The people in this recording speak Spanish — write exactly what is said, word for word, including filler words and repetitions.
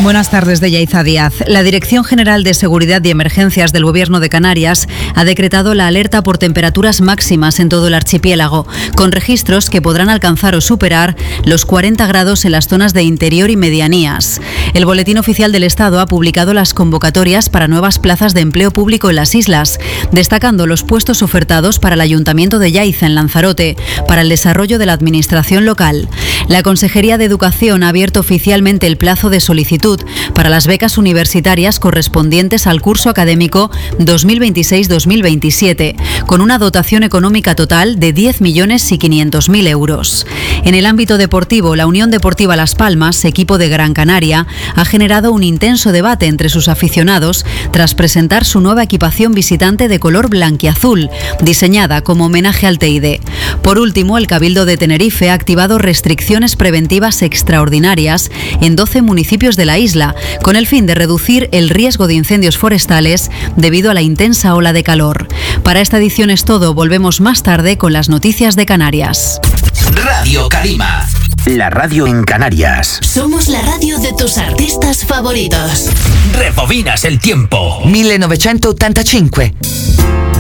Buenas tardes, de Yaiza Díaz. La Dirección General de Seguridad y Emergencias del Gobierno de Canarias ha decretado la alerta por temperaturas máximas en todo el archipiélago, con registros que podrán alcanzar o superar los cuarenta grados en las zonas de interior y medianías. El Boletín Oficial del Estado ha publicado las convocatorias para nuevas plazas de empleo público en las islas, destacando los puestos ofertados para el Ayuntamiento de Yaiza, en Lanzarote, para el desarrollo de la administración local. La Consejería de Educación ha abierto oficialmente el plazo de solicitud para las becas universitarias correspondientes al curso académico dos mil veintiséis dos mil veintisiete, con una dotación económica total de diez millones y quinientos mil euros. En el ámbito deportivo, la Unión Deportiva Las Palmas, equipo de Gran Canaria, ha generado un intenso debate entre sus aficionados tras presentar su nueva equipación visitante de color blanquiazul, diseñada como homenaje al Teide. Por último, el Cabildo de Tenerife ha activado restricciones preventivas extraordinarias en doce municipios de la isla, con el fin de reducir el riesgo de incendios forestales debido a la intensa ola de calor. Para esta edición es todo. Volvemos más tarde con las noticias de Canarias. Radio Calima, la radio en Canarias. Somos la radio de tus artistas favoritos. Rebobinas el tiempo. millenovecentottantacinque.